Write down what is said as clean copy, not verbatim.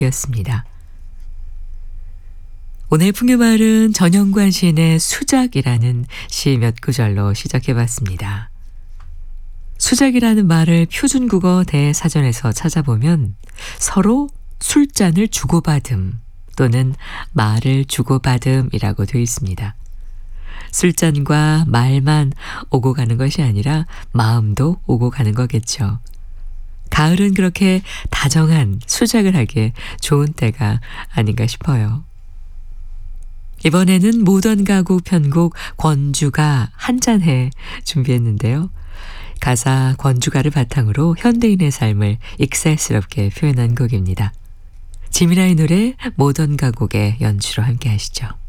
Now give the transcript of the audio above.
였습니다. 오늘 풍요마을은 전영관 시인의 수작이라는 시 몇 구절로 시작해봤습니다. 수작이라는 말을 표준국어 대사전에서 찾아보면 서로 술잔을 주고받음 또는 말을 주고받음이라고 되어 있습니다. 술잔과 말만 오고 가는 것이 아니라 마음도 오고 가는 거겠죠. 가을은 그렇게 다정한 수작을 하기에 좋은 때가 아닌가 싶어요. 이번에는 모던 가곡 편곡 권주가 한잔해 준비했는데요. 가사 권주가를 바탕으로 현대인의 삶을 익살스럽게 표현한 곡입니다. 지미라의 노래 모던 가곡의 연주로 함께 하시죠.